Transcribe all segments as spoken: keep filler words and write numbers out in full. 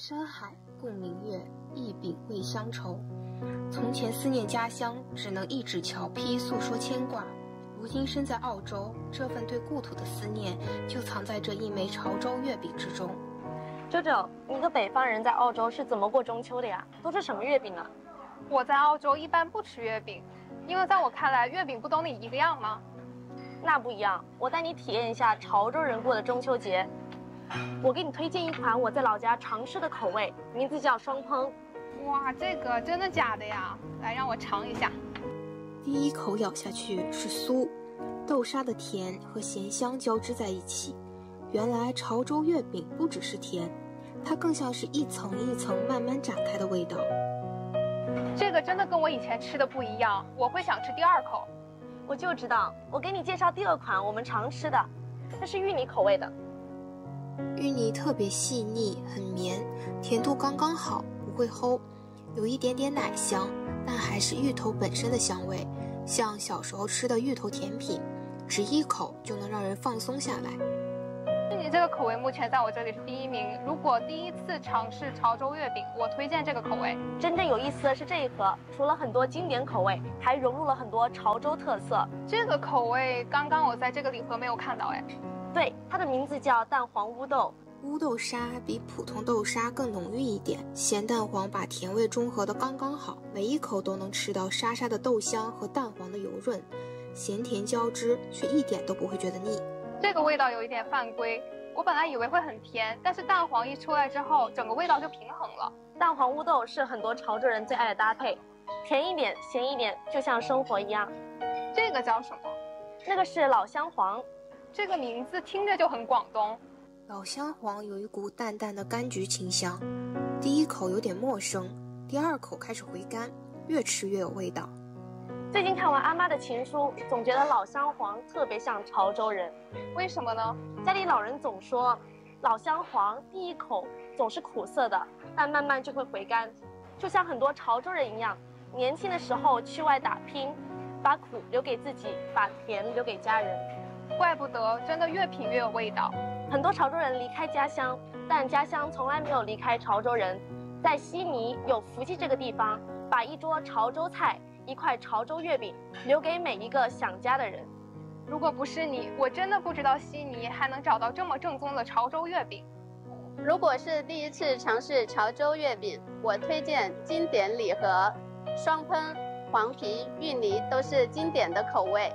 山海共明月，一饼未乡愁。从前思念家乡，只能一纸桥批诉说牵挂。如今身在澳洲，这份对故土的思念，就藏在这一枚潮州月饼之中。 周周，你一个北方人在澳洲是怎么过中秋的呀？都吃什么月饼呢？ 我在澳洲一般不吃月饼，因为在我看来，月饼不都你一个样吗？ 那不一样，我带你体验一下潮州人过的中秋节。我给你推荐一款我在老家常吃的口味，名字叫双烹。 哇，这个真的假的呀？来，让我尝一下。 第一口咬下去是酥，豆沙的甜和咸香交织在一起。原来潮州月饼不只是甜，它更像是一层一层慢慢展开的味道。 这个真的跟我以前吃的不一样，我会想吃第二口。 我就知道，我给你介绍第二款我们常吃的，这是芋泥口味的。 芋泥特别细腻，很绵，甜度刚刚好，不会齁，有一点点奶香，但还是芋头本身的香味，像小时候吃的芋头甜品，只一口就能让人放松下来。 你这个口味目前在我这里是第一名，如果第一次尝试潮州月饼，我推荐这个口味。 真正有意思的是这一盒，除了很多经典口味，还融入了很多潮州特色。 这个口味刚刚我在这个礼盒没有看到哎。 对，它的名字叫蛋黄乌豆。 乌豆沙比普通豆沙更浓郁一点，咸蛋黄把甜味中和得刚刚好，每一口都能吃到沙沙的豆香和蛋黄的油润，咸甜交织，却一点都不会觉得腻。 这个味道有一点犯规，我本来以为会很甜，但是蛋黄一出来之后，整个味道就平衡了。 蛋黄乌豆是很多潮州人最爱的搭配，甜一点，咸一点，就像生活一样。 这个叫什么？ 那个是老香黄。 这个名字听着就很广东。 老香黄有一股淡淡的柑橘清香，第一口有点陌生，第二口开始回甘，越吃越有味道。 最近看完阿妈的情书，总觉得老香黄特别像潮州人。 为什么呢？ 家里老人总说，老香黄第一口总是苦涩的，但慢慢就会回甘，就像很多潮州人一样，年轻的时候去外打拼，把苦留给自己，把甜留给家人。 怪不得真的越品越有味道。 很多潮州人离开家乡，但家乡从来没有离开潮州人。在悉尼有福记这个地方，把一桌潮州菜，一块潮州月饼留给每一个想家的人。 如果不是你，我真的不知道悉尼还能找到这么正宗的潮州月饼。 如果是第一次尝试潮州月饼，我推荐经典礼盒，双烹、黄皮、芋泥都是经典的口味。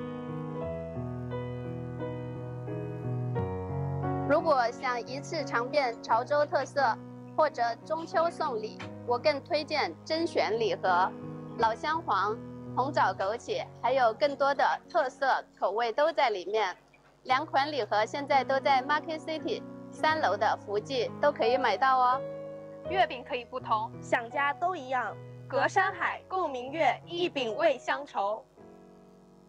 如果想一次尝遍潮州特色，或者中秋送礼，我更推荐甄选礼盒，老香黄、红枣枸杞，还有更多的特色口味都在里面。两款礼盒现在都在 Market City 三楼的福记都可以买到哦。 月饼可以不同， 想家都一样， 隔山海，共明月，一饼未乡愁。